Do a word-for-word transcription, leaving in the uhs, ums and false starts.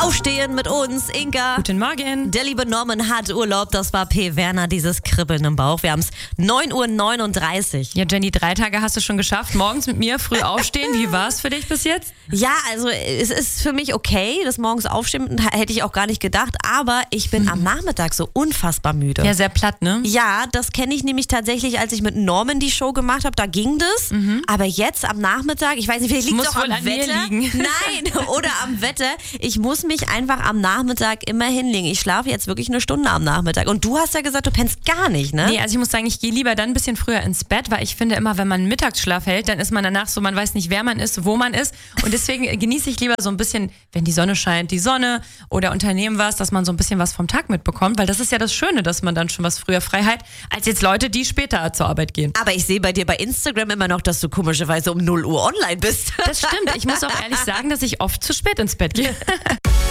Aufstehen mit uns, Inka. Guten Morgen. Der liebe Norman hat Urlaub, das war P. Werner, dieses Kribbeln im Bauch. Wir haben es neun Uhr neununddreißig. Ja, Jenny, drei Tage hast du schon geschafft. Morgens mit mir früh aufstehen. Wie war es für dich bis jetzt? Ja, also es ist für mich okay, das morgens aufstehen hätte ich auch gar nicht gedacht, aber ich bin am Nachmittag so unfassbar müde. Ja, sehr platt, ne? Ja, das kenne ich nämlich tatsächlich, als ich mit Norman die Show gemacht habe, da ging das. Mhm. Aber jetzt am Nachmittag, ich weiß nicht, vielleicht liegt es auch am an Wetter. Mir liegen. Nein, oder am Wetter. Ich muss mich einfach am Nachmittag immer hinlegen. Ich schlafe jetzt wirklich eine Stunde am Nachmittag. Und du hast ja gesagt, du pennst gar nicht, ne? Nee, also ich muss sagen, ich gehe lieber dann ein bisschen früher ins Bett, weil ich finde immer, wenn man einen Mittagsschlaf hält, dann ist man danach so, man weiß nicht, wer man ist, wo man ist. Und deswegen genieße ich lieber so ein bisschen, wenn die Sonne scheint, die Sonne oder unternehmen was, dass man so ein bisschen was vom Tag mitbekommt, weil das ist ja das Schöne, dass man dann schon was früher frei hat, als jetzt Leute, die später zur Arbeit gehen. Aber ich sehe bei dir bei Instagram immer noch, dass du komischerweise um null Uhr online bist. Das stimmt. Ich muss auch ehrlich sagen, dass ich oft zu spät ins Bett gehe.